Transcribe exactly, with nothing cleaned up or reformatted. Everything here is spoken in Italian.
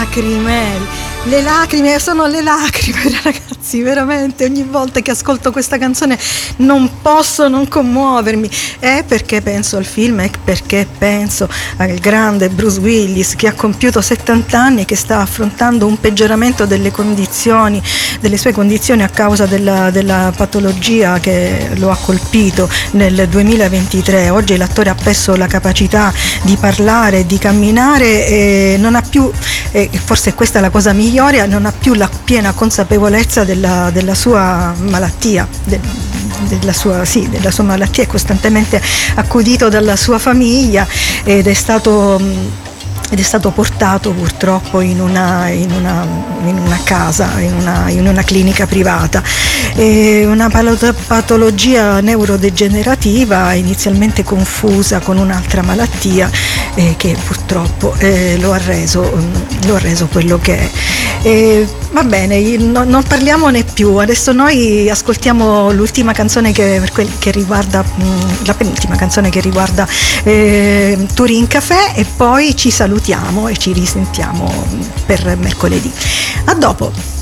lacrime, le lacrime, sono le lacrime, ragazzi, veramente ogni volta che ascolto questa canzone non posso non commuovermi. È perché penso al film, è perché penso al grande Bruce Willis, che ha compiuto settanta anni e che sta affrontando un peggioramento delle condizioni, delle sue condizioni a causa della, della patologia che lo ha colpito nel duemilaventitré. Oggi l'attore ha perso la capacità di parlare, di camminare e non ha più, e forse questa è la cosa migliore, non ha più la piena consapevolezza della, della sua malattia, de, della sua, sì, della sua malattia, è costantemente accudito dalla sua famiglia ed è stato ed è stato portato purtroppo in una, in una, in una casa, in una, in una clinica privata. È una patologia neurodegenerativa inizialmente confusa con un'altra malattia eh, che purtroppo eh, lo ha reso, lo ha reso quello che è. E, va bene, no, non parliamone più, adesso noi ascoltiamo l'ultima canzone che, per quel, che riguarda, mh, la penultima canzone che riguarda eh, Turin Café e poi ci salutiamo e ci risentiamo per mercoledì. A dopo.